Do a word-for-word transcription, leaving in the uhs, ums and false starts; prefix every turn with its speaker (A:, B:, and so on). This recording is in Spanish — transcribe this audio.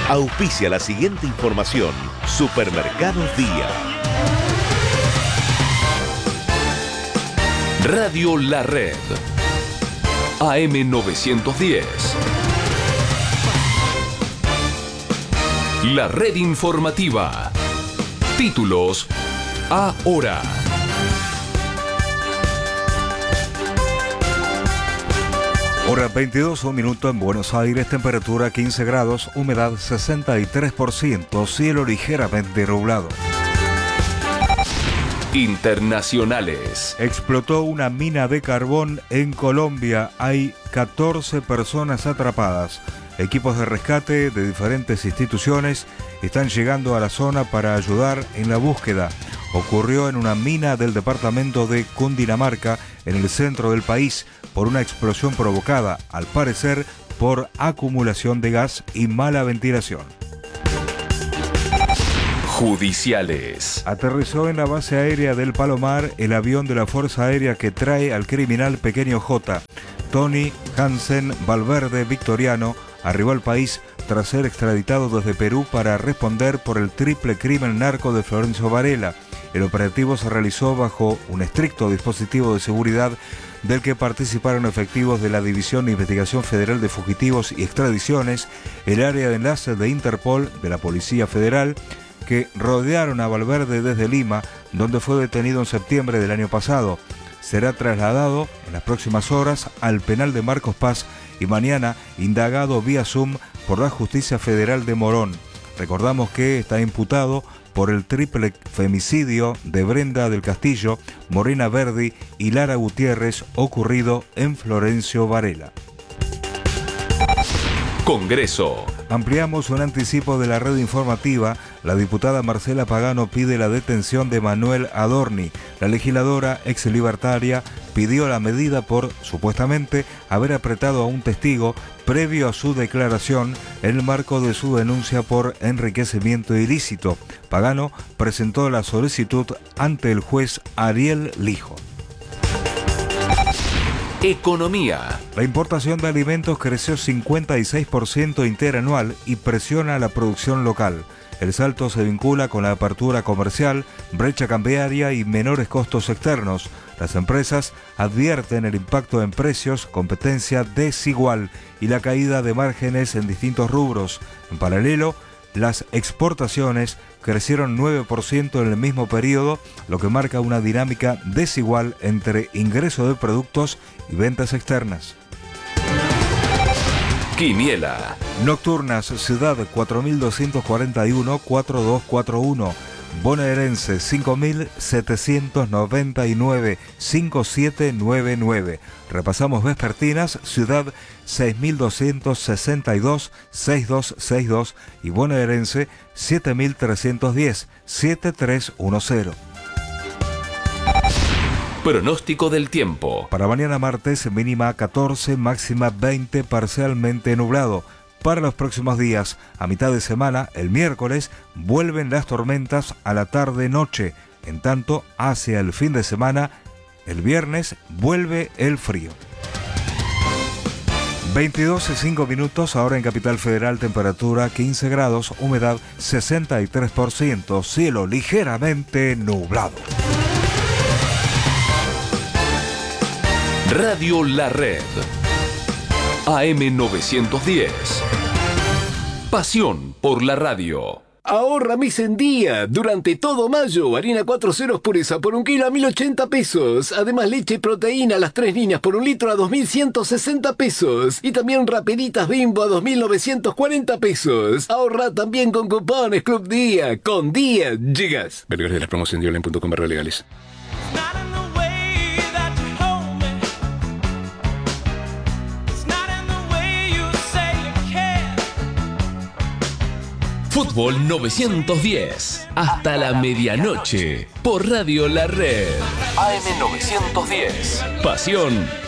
A: Auspicia la siguiente información. Supermercados Día.
B: Radio La Red. A M novecientos diez. La red informativa. Títulos ahora.
C: Hora veintidós, un minuto en Buenos Aires, temperatura quince grados, humedad sesenta y tres por ciento, cielo ligeramente nublado.
B: Internacionales.
C: Explotó una mina de carbón en Colombia, hay catorce personas atrapadas. Equipos de rescate de diferentes instituciones están llegando a la zona para ayudar en la búsqueda. Ocurrió en una mina del departamento de Cundinamarca, en el centro del país, por una explosión provocada, al parecer, por acumulación de gas y mala ventilación.
B: Judiciales.
C: Aterrizó en la base aérea del Palomar el avión de la Fuerza Aérea que trae al criminal Pequeño J. Tony Hansen Valverde Victoriano arribó al país tras ser extraditado desde Perú para responder por el triple crimen narco de Florencio Varela. El operativo se realizó bajo un estricto dispositivo de seguridad del que participaron efectivos de la División de Investigación Federal de Fugitivos y Extradiciones, el área de enlace de Interpol de la Policía Federal, que rodearon a Valverde desde Lima, donde fue detenido en septiembre del año pasado. Será trasladado en las próximas horas al penal de Marcos Paz y mañana indagado vía Zoom por la Justicia Federal de Morón. Recordamos que está imputado por el triple femicidio de Brenda del Castillo, Morena Verdi y Lara Gutiérrez ocurrido en Florencio Varela.
B: Congreso.
C: Ampliamos un anticipo de la red informativa. La diputada Marcela Pagano pide la detención de Manuel Adorni. La legisladora ex libertaria pidió la medida por, supuestamente, haber apretado a un testigo previo a su declaración en el marco de su denuncia por enriquecimiento ilícito. Pagano presentó la solicitud ante el juez Ariel Lijo.
B: Economía.
C: La importación de alimentos creció cincuenta y seis por ciento interanual y presiona la producción local. El salto se vincula con la apertura comercial, brecha cambiaria y menores costos externos. Las empresas advierten el impacto en precios, competencia desigual y la caída de márgenes en distintos rubros. En paralelo, las exportaciones crecieron nueve por ciento en el mismo periodo, lo que marca una dinámica desigual entre ingreso de productos y ventas externas.
B: Quiniela.
C: Nocturnas, Ciudad cuatro mil doscientos cuarenta y uno, cuatro dos cuatro uno. Bonaerense cinco mil setecientos noventa y nueve, cinco siete nueve nueve. Repasamos vespertinas, Ciudad seis mil doscientos sesenta y dos, seis dos seis dos y bonaerense siete mil trescientos diez, siete tres uno cero.
B: Pronóstico del tiempo.
C: Para mañana martes, mínima catorce, máxima veinte, parcialmente nublado. Para los próximos días, a mitad de semana, el miércoles, vuelven las tormentas a la tarde-noche. En tanto, hacia el fin de semana, el viernes, vuelve el frío. veintidós y cinco minutos, ahora en Capital Federal, temperatura quince grados, humedad sesenta y tres por ciento, cielo ligeramente nublado.
B: Radio La Red. A M novecientos diez. Pasión por la radio.
D: Ahorra mes en día. Durante todo mayo, harina cuatro ceros pureza por un kilo a mil ochenta pesos. Además, leche y proteína a las tres líneas por un litro a dos mil ciento sesenta pesos. Y también rapeditas Bimbo a dos mil novecientos cuarenta pesos. Ahorra también con cupones Club Día. Con Día llegas. Vergüenza de la promoción de online punto com barra legales.
B: Fútbol novecientos diez. Hasta la medianoche. Por Radio La Red. A M novecientos diez. Pasión